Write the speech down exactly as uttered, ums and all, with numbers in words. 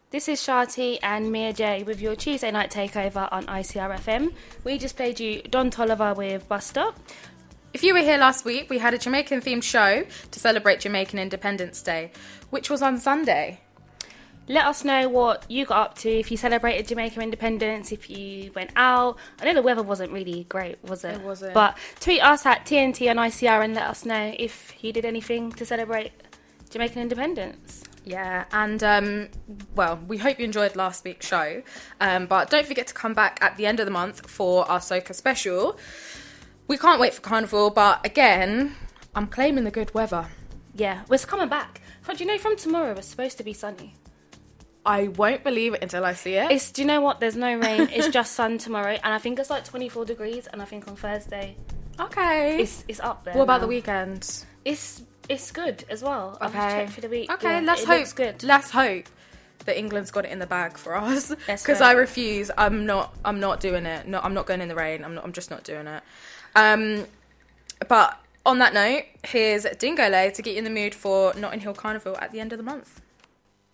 This is Sharti and Mia J with your Tuesday night takeover on I C R F M. We just played you Don Toliver with Buster. If you were here last week, we had a Jamaican-themed show to celebrate Jamaican Independence Day, which was on Sunday. Let us know what you got up to, if you celebrated Jamaican independence, if you went out. I know the weather wasn't really great, was it? It wasn't. But tweet us at T N T on I C R and let us know if you did anything to celebrate Jamaican independence. Yeah, and, um, well, we hope you enjoyed last week's show. Um, but don't forget to come back at the end of the month for our Soca special. We can't wait for Carnival, but again, I'm claiming the good weather. Yeah, well, it's coming back. But do you know from tomorrow it's supposed to be sunny? I won't believe it until I see it. It's, do you know what? There's no rain. It's just sun tomorrow. And I think it's like twenty-four degrees. And I think on Thursday, Okay. it's it's up there. What about now. the weekend? It's it's good as well. I've Okay. checked for the week. Okay, Yeah, let's it hope. looks good. Let's hope that England's got it in the bag for us. Let's Because hope. I refuse. I'm not. I'm not doing it. No, I'm not going in the rain. I'm not. I'm just not doing it. Um, but on that note, here's Dingo Lay to get you in the mood for Notting Hill Carnival at the end of the month.